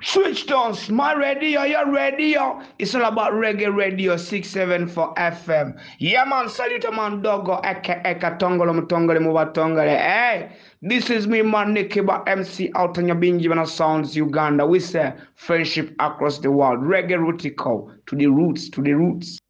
Switched on my radio, your radio. It's all about reggae radio 674 FM. Yeah, man, salute man, dogo, eka tongolo, mtongole, muva tongole. Hey, this is me, man, Nikiba MC out on your bingy when sounds Uganda. We say friendship across the world. Reggae rootico to the roots, to the roots.